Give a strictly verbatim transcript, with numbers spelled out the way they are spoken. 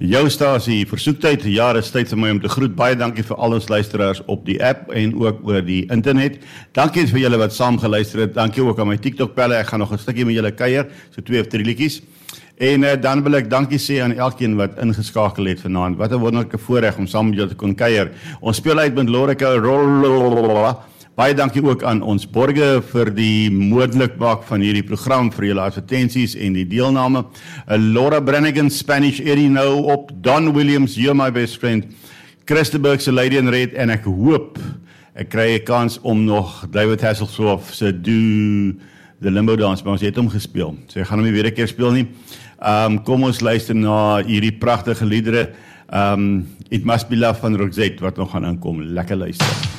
jou stasie versoektyd. Ja, dit is tyd vir my om te groet. Baie dankie vir al ons luisteraars op die app en ook oor die internet. Dankie vir julle wat saam geluister het. Dankie ook aan my TikTok-pelle. Ek gaan nog 'n stukkie met julle kuier, so twee of drie liedjies. En uh, dan wil ek dankie sê aan elkeen wat ingeskakel het vanaand. Wat 'n wonderlike voorreg om saam met julle te kon kuier. Ons speel uit met Lorika. Baie dankie ook aan ons borge vir die moontlik maak van hierdie program, vir julle advertensies en die deelname. Uh, Laura Brannigan, Spanish Eddie Nou op, Don Williams, You're My Best Friend, Christenberg se Lady in Red, en ek hoop ek kry 'n kans om nog David Hasselhoff se Do the Limbo Dance, maar ons het hom gespeel, so ek gaan hom nie weer 'n keer speel nie. Um, kom ons luister na hierdie pragtige liedere. Um, It Must Be Love van Roxette wat nog gaan inkom. Lekker luister.